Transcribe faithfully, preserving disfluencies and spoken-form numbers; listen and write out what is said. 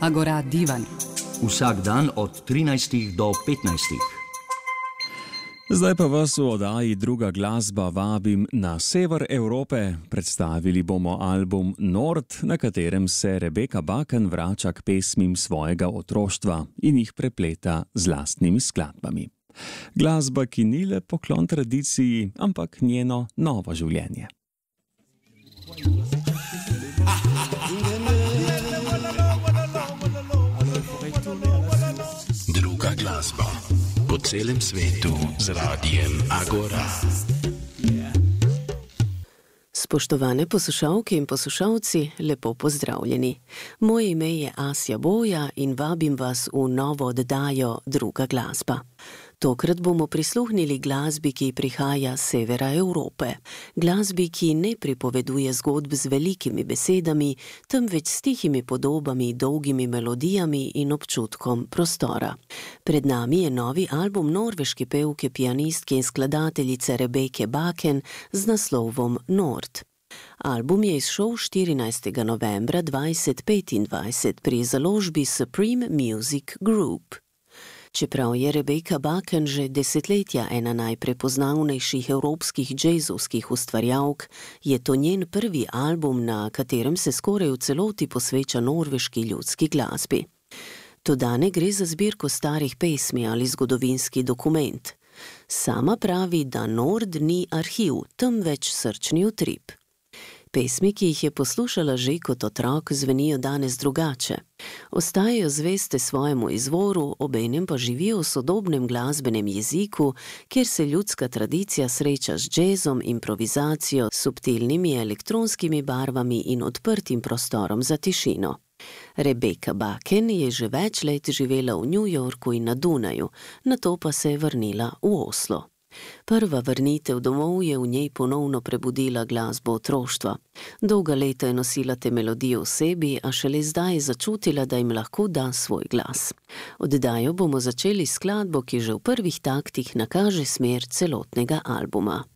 Agora Divan. Vsak dan od trinajstih do petnajstih. Zdaj pa vas v oddaji Druga glasba vabim na sever Evrope. Predstavili bomo album Nord, na katerem se Rebeka Bakken vrača k pesmim svojega otroštva in jih prepleta z lastnimi skladbami. Glasba, ki ni le poklon tradiciji, ampak njeno novo življenje. Druga glasba po celem svetu z radijem Agora. Spoštovane poslušalke in poslušalci, lepo pozdravljeni. Moje ime je Asja Boja in vabim vas v novo oddajo Druga glasba. Tokrat bomo prisluhnili glasbi, ki prihaja z severa Evrope. Glasbi, ki ne pripoveduje zgodb z velikimi besedami, temveč s tihimi podobami, dolgimi melodijami in občutkom prostora. Pred nami je novi album norveške pevke, pianistke in skladateljice Rebeke Bakken z naslovom Nord. Album je izšel štirinajstega novembra dvajset petindvajset pri založbi Supreme Music Group. Čeprav je Rebeka Bakken že desetletja ena najprepoznavnejših evropskih džezovskih ustvarjalk, je to njen prvi album, na katerem se skoraj v celoti posveča norveški ljudski glasbi. Toda ne gre za zbirko starih pesmi ali zgodovinski dokument. Sama pravi, da Nord ni arhiv, temveč srčni utrip. Pesmi, ki jih je poslušala že kot otrok, zvenijo danes drugače. Ostajajo zveste svojemu izvoru, obenem pa živijo v sodobnem glasbenem jeziku, kjer se ljudska tradicija sreča z džezom, improvizacijo, subtilnimi elektronskimi barvami in odprtim prostorom za tišino. Rebeka Bakken je že več let živela v New Yorku in na Dunaju, nato pa se je vrnila v Oslo. Prva vrnitev domov je v njej ponovno prebudila glasbo otroštva. Dolga leta je nosila te melodije v sebi, a šele zdaj je začutila, da jim lahko da svoj glas. Oddajo bomo začeli s skladbo, ki že v prvih taktih nakaže smer celotnega albuma.